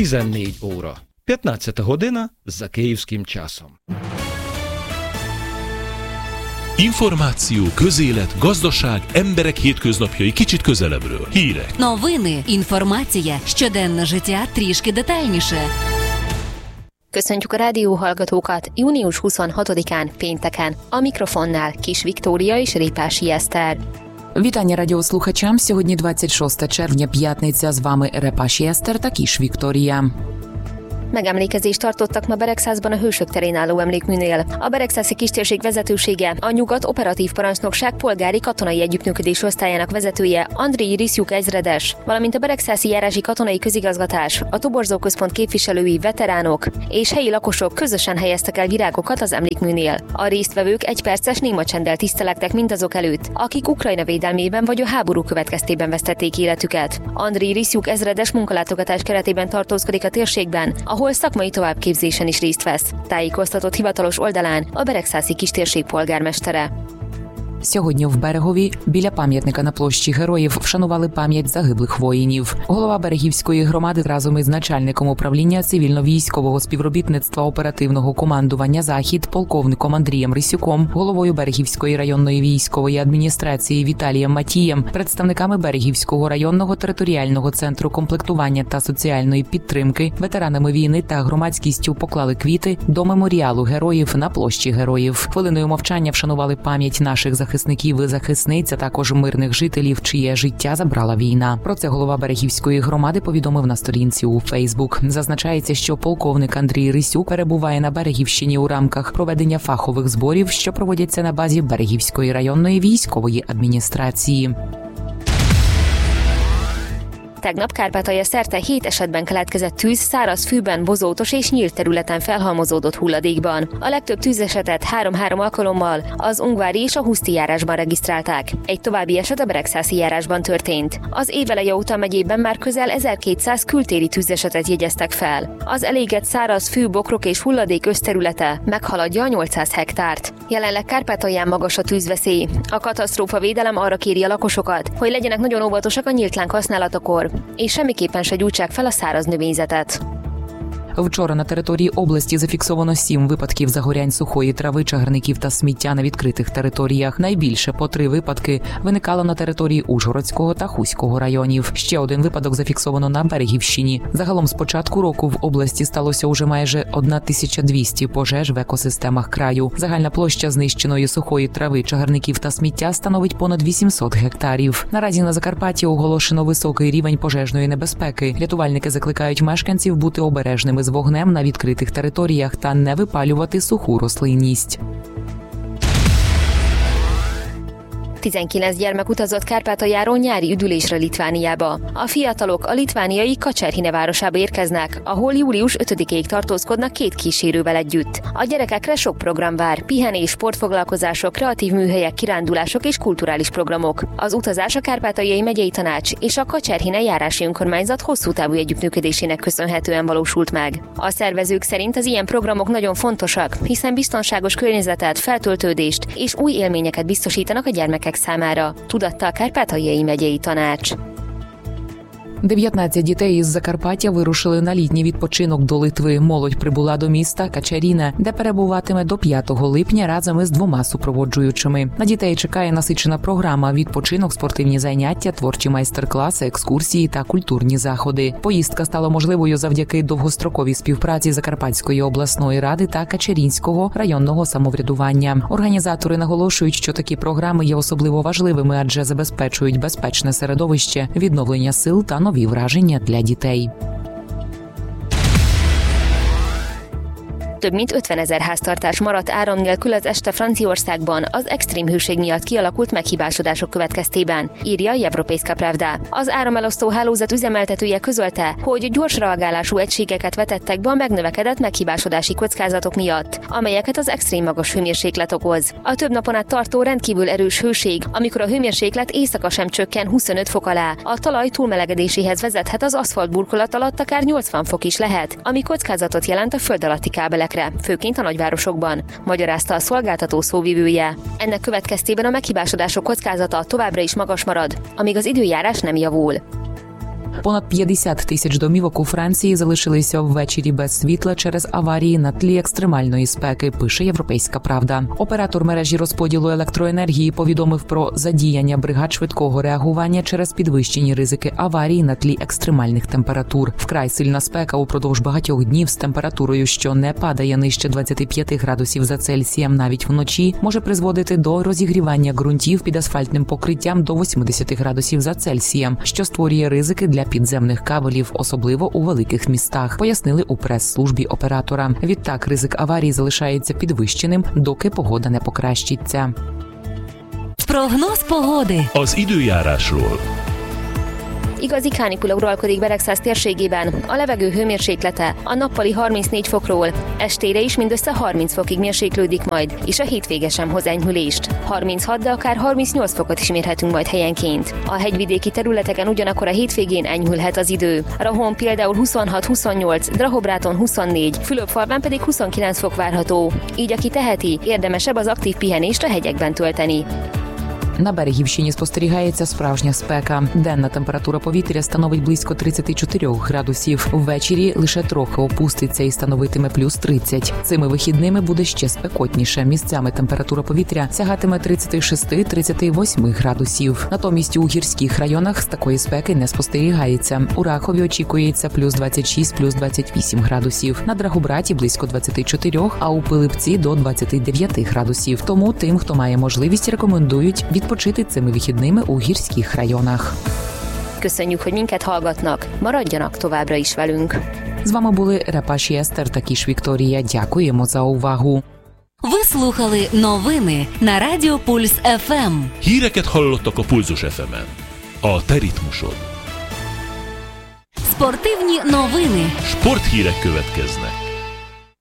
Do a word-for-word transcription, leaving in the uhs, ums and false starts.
tizennégy óra. п'ятнадцята година за київським часом. Információ, közélet, gazdaság, emberek hétköznapjai kicsit közelebbről. Hírek. Новини, інформація, щоденне життя трішки детальніше. Köszöntjük a rádióhallgatókat június huszonhatodikán, pénteken. A mikrofonnál Kis Viktória és Répási Eszter. Вітання радіослухачам. Сьогодні двадцять шостого червня, п'ятниця. З вами Репаші Eszter та Kis Viktória. Megemlékezést tartottak ma Beregszászban a Hősök terén álló emlékműnél. A beregszászi kistérség vezetősége, a Nyugat Operatív Parancsnokság polgári katonai együttműködés osztályának vezetője Andriy Riszjuk ezredes, valamint a beregszászi járási katonai közigazgatás, a Toborzó Központ képviselői, veteránok és helyi lakosok közösen helyeztek el virágokat az emlékműnél. A résztvevők egyperces néma csenddel tisztelegtek mindazok előtt, akik Ukrajna védelmében vagy a háború következtében vesztették életüket. Andriy Riszjuk ezredes munkalátogatás keretében tartózkodik a térségben, ahol szakmai továbbképzésen is részt vesz. Tájékoztatott hivatalos oldalán a beregszászi kistérség polgármestere. Сьогодні в Берегові біля пам'ятника на площі Героїв вшанували пам'ять загиблих воїнів. Голова Берегівської громади разом із начальником управління цивільно-військового співробітництва оперативного командування «Захід» полковником Андрієм Рисюком, головою Берегівської районної військової адміністрації Віталієм Матієм, представниками Берегівського районного територіального центру комплектування та соціальної підтримки, ветеранами війни та громадськістю поклали квіти до меморіалу героїв на площі Героїв. Хвилиною мовчання вшанували пам'ять наших захисників. захисників і захисниць, а також мирних жителів, чиє життя забрала війна. Про це голова Берегівської громади повідомив на сторінці у Фейсбук. Зазначається, що полковник Андрій Рисюк перебуває на Берегівщині у рамках проведення фахових зборів, що проводяться на базі Берегівської районної військової адміністрації. Tegnap Kárpátalja szerte hét esetben keletkezett tűz száraz fűben, bozótos és nyílt területen felhalmozódott hulladékban. A legtöbb tűzesetet három-három alkalommal az Ungvári és a Huszti járásban regisztrálták. Egy további eset a beregszászi járásban történt. Az éveleje óta megyében már közel ezerkétszáz kültéri tűzesetet jegyeztek fel. Az elégett száraz fű, bokrok és hulladék összterülete meghaladja a nyolcszáz hektárt. Jelenleg Kárpátalján magas a tűzveszély. A katasztrófavédelem arra kéri a lakosokat, hogy legyenek nagyon óvatosak a nyílt láng használatakor, és semmiképpen se gyújtsák fel a száraz növényzetet. Вчора на території області зафіксовано сім випадків загорянь сухої трави, чагарників та сміття на відкритих територіях. Найбільше по три випадки виникало на території Ужгородського та Хуського районів. Ще один випадок зафіксовано на Берегівщині. Загалом з початку року в області сталося уже майже тисяча двісті пожеж в екосистемах краю. Загальна площа знищеної сухої трави, чагарників та сміття становить понад вісімсот гектарів. Наразі на Закарпатті оголошено високий рівень пожежної небезпеки. Рятувальники закликають мешканців бути обережними з вогнем на відкритих територіях та не випалювати суху рослинність. tizenkilenc gyermek utazott Kárpátaljáról nyári üdülésre Litvániába. A fiatalok a litvániai Kačerhine városába érkeznek, ahol július ötödikéig tartózkodnak két kísérővel együtt. A gyerekekre sok program vár: pihenés, sportfoglalkozások, kreatív műhelyek, kirándulások és kulturális programok. Az utazás a Kárpátaljai megyei tanács és a Kačerhine járási önkormányzat hosszú távú együttműködésének köszönhetően valósult meg. A szervezők szerint az ilyen programok nagyon fontosak, hiszen biztonságos környezetet, feltöltődést és új élményeket biztosítanak a gyermekek számára, tudatta a Kárpátaljai megyei tanács. дев'ятнадцять дітей із Закарпаття вирушили на літній відпочинок до Литви. Молодь прибула до міста Качеріне, де перебуватиме до п'ятого липня разом із двома супроводжуючими. На дітей чекає насичена програма: відпочинок, спортивні заняття, творчі майстер-класи, екскурсії та культурні заходи. Поїздка стала можливою завдяки довгостроковій співпраці Закарпатської обласної ради та Качерінського районного самоврядування. Організатори наголошують, що такі програми є особливо важливими, адже забезпечують безпечне середовище, відновлення сил та нові враження для дітей. Több mint ötvenezer háztartás maradt áram nélkül az este Franciaországban az extrém hőség miatt kialakult meghibásodások következtében, írja Европейска Правда. Az áramelosztó hálózat üzemeltetője közölte, hogy gyors reagálású egységeket vetettek be a megnövekedett meghibásodási kockázatok miatt, amelyeket az extrém magas hőmérséklet okoz. A több napon át tartó rendkívül erős hőség, amikor a hőmérséklet éjszaka sem csökken huszonöt fok alá, a talaj túlmelegedéséhez vezethet, az aszfalt burkolat alatt akár nyolcvan fok is lehet, ami kockázatot jelent a föld alatti kábelekre, főként a nagyvárosokban, magyarázta a szolgáltató szóvivője. Ennek következtében a meghibásodások kockázata továbbra is magas marad, amíg az időjárás nem javul. Понад п'ятдесят тисяч домівок у Франції залишилися ввечері без світла через аварії на тлі екстремальної спеки, пише «Європейська правда». Оператор мережі розподілу електроенергії повідомив про задіяння бригад швидкого реагування через підвищені ризики аварії на тлі екстремальних температур. Вкрай сильна спека упродовж багатьох днів з температурою, що не падає нижче двадцять п'ять градусів за Цельсієм навіть вночі, може призводити до розігрівання ґрунтів під асфальтним покриттям до вісімдесят градусів за Цельсієм, що створює ризики для підземних кабелів, особливо у великих містах, пояснили у прес-службі оператора. Відтак, ризик аварії залишається підвищеним, доки погода не покращиться. Прогноз pogody. Az időjárásról. Igazi kánikula uralkodik Beregszász térségében, a levegő hőmérséklete a nappali harmincnégy fokról, estére is mindössze harminc fokig mérséklődik majd, és a hétvége sem hoz enyhülést. harminchat, de akár harmincnyolc fokot is mérhetünk majd helyenként. A hegyvidéki területeken ugyanakkor a hétvégén enyhülhet az idő. Rahón például huszonhat huszonnyolc, Drahobráton huszonnégy, Fülöp-falván pedig huszonkilenc fok várható. Így aki teheti, érdemesebb az aktív pihenést a hegyekben tölteni. На Берегівщині спостерігається справжня спека. Денна температура повітря становить близько тридцять чотири градусів. Ввечері лише трохи опуститься і становитиме плюс тридцять. Цими вихідними буде ще спекотніше. Місцями температура повітря сягатиме тридцять шість - тридцять вісім градусів. Натомість у гірських районах з такої спеки не спостерігається. У Рахові очікується плюс двадцять шість - плюс двадцять вісім градусів. На Драгобраті близько двадцять чотири, а у Пилипці до двадцять дев'ять градусів. Тому тим, хто має можливість, рекомендують відпочити цими вихідними у гірських районах. Köszönjük, hogy minket hallgatnak. Maradjanak továbbra is velünk. З вами були Репаші Естер та Кіш Вікторія. Дякуємо за увагу. Ви слухали новини на Радіо Пульс еф ем. Híreket hallottak a Pulzus еф емен. A te ritmusod. Спортивні новини. Sporthírek következnek.